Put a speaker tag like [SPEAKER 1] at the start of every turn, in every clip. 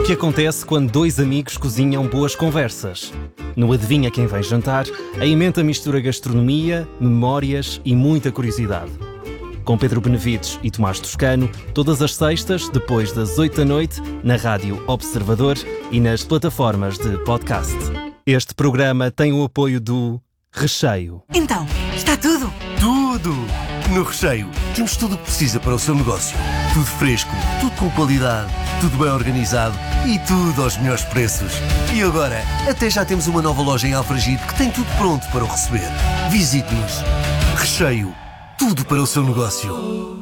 [SPEAKER 1] que acontece quando dois amigos cozinham boas conversas. No Adivinha Quem Vem Jantar, a emenda mistura gastronomia, memórias e muita curiosidade. Com Pedro Benevides e Tomás Toscano, todas as sextas, depois das 8 da noite, na Rádio Observador e nas plataformas de podcast. Este programa tem o apoio do Recheio.
[SPEAKER 2] Então, está tudo?
[SPEAKER 3] Tudo! No Recheio temos tudo o que precisa para o seu negócio. Tudo fresco, tudo com qualidade, tudo bem organizado e tudo aos melhores preços. E agora, até já temos uma nova loja em Alfragide que tem tudo pronto para o receber. Visite-nos. Recheio. Tudo para o seu negócio.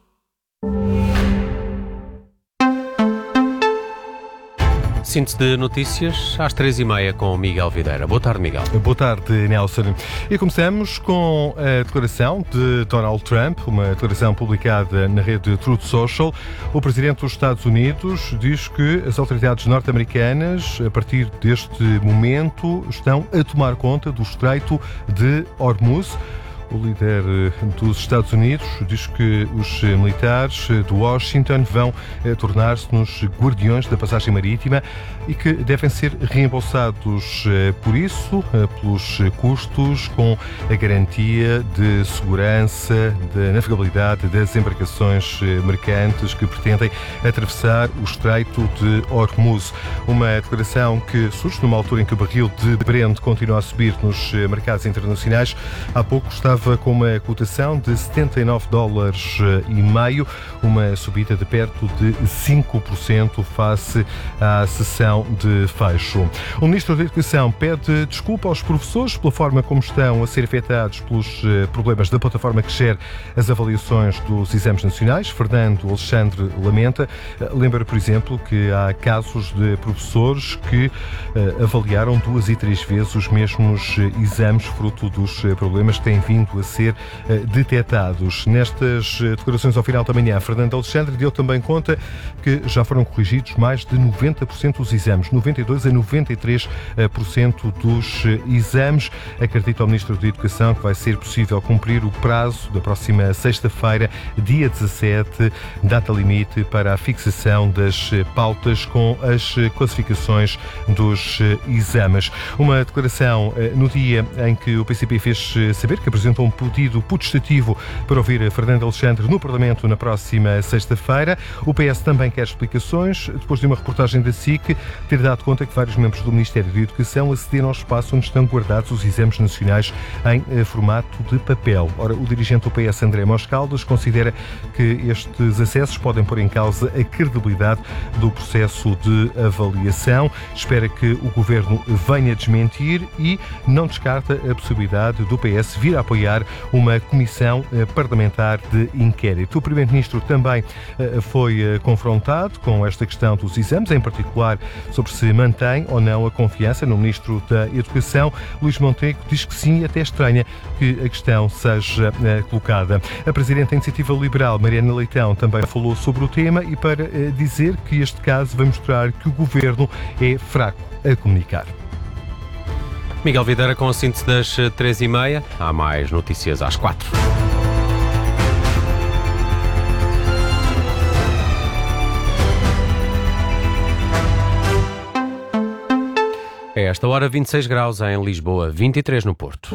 [SPEAKER 4] Síntese de notícias às 3h30 com o Miguel Videira. Boa tarde, Miguel.
[SPEAKER 5] Boa tarde, Nelson. E começamos com a declaração de Donald Trump, uma declaração publicada na rede Truth Social. O presidente dos Estados Unidos diz que as autoridades norte-americanas, a partir deste momento, estão a tomar conta do Estreito de Hormuz. O líder dos Estados Unidos diz que os militares de Washington vão tornar-se nos guardiões da passagem marítima e que devem ser reembolsados por isso, pelos custos, com a garantia de segurança, da navegabilidade das embarcações mercantes que pretendem atravessar o Estreito de Hormuz. Uma declaração que surge numa altura em que o barril de Brent continua a subir nos mercados internacionais. Há pouco estava com uma cotação de $79,50, uma subida de perto de 5% face à sessão de fecho. O Ministro da Educação pede desculpa aos professores pela forma como estão a ser afetados pelos problemas da plataforma que gera as avaliações dos exames nacionais. Fernando Alexandre lamenta. Lembra, por exemplo, que há casos de professores que avaliaram 2 e 3 vezes os mesmos exames, fruto dos problemas que têm vindo a ser detectados. Nestas declarações ao final da manhã, Fernando Alexandre deu também conta que já foram corrigidos mais de 90% dos exames, 92% a 93% dos exames. Acredita o Ministro da Educação que vai ser possível cumprir o prazo da próxima sexta-feira, dia 17, data limite para a fixação das pautas com as classificações dos exames. Uma declaração no dia em que o PCP fez saber que apresentou um pedido putestativo para ouvir Fernando Alexandre no Parlamento na próxima sexta-feira. O PS também quer explicações, depois de uma reportagem da SIC ter dado conta que vários membros do Ministério da Educação acederam ao espaço onde estão guardados os exames nacionais em formato de papel. Ora, o dirigente do PS, André Moscaldas, considera que estes acessos podem pôr em causa a credibilidade do processo de avaliação. Espera que o Governo venha desmentir e não descarta a possibilidade do PS vir a apoiar uma comissão parlamentar de inquérito. O Primeiro-Ministro também foi confrontado com esta questão dos exames, em particular sobre se mantém ou não a confiança no Ministro da Educação. Luís Montenegro diz que sim, até estranha que a questão seja colocada. A Presidente da Iniciativa Liberal, Mariana Leitão, também falou sobre o tema e para dizer que este caso vai mostrar que o Governo é fraco a comunicar.
[SPEAKER 4] Miguel Videira com a síntese das 3h30. Há mais notícias às 4. A esta hora, 26 graus em Lisboa, 23 no Porto.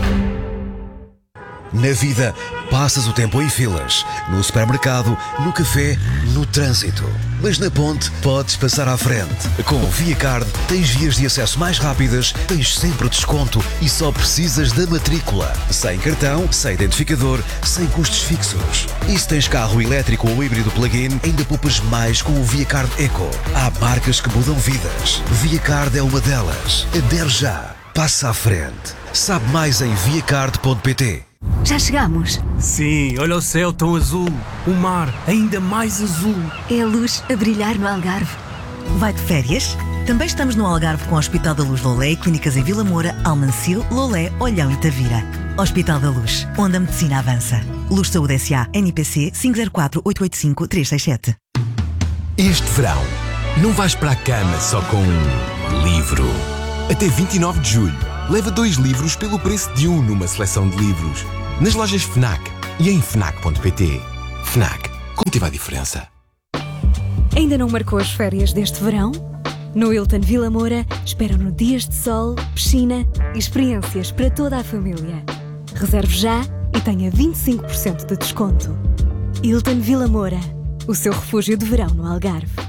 [SPEAKER 6] Na vida, passas o tempo em filas, no supermercado, no café, no trânsito. Mas na ponte, podes passar à frente. Com o ViaCard, tens vias de acesso mais rápidas, tens sempre desconto e só precisas da matrícula. Sem cartão, sem identificador, sem custos fixos. E se tens carro elétrico ou híbrido plug-in, ainda poupas mais com o ViaCard Eco. Há marcas que mudam vidas. ViaCard é uma delas. Adere já. Passa à frente. Sabe mais em viacard.pt.
[SPEAKER 2] Já chegamos.
[SPEAKER 7] Sim, olha o céu tão azul. O mar ainda mais azul.
[SPEAKER 2] É a luz a brilhar no Algarve.
[SPEAKER 8] Vai de férias? Também estamos no Algarve com o Hospital da Luz Lolé e clínicas em Vila Moura, Almancil, Lolé, Olhão e Tavira. Hospital da Luz, onde a medicina avança. Luz Saúde S.A. NPC 504-885-367.
[SPEAKER 9] Este verão, não vais para a cama só com um livro. Até 29 de julho, leva 2 livros pelo preço de um numa seleção de livros. Nas lojas FNAC e em FNAC.pt. FNAC, cultiva a diferença.
[SPEAKER 10] Ainda não marcou as férias deste verão? No Hilton Vila Moura esperam-no dias de sol, piscina e experiências para toda a família. Reserve já e tenha 25% de desconto. Hilton Vila Moura, o seu refúgio de verão no Algarve.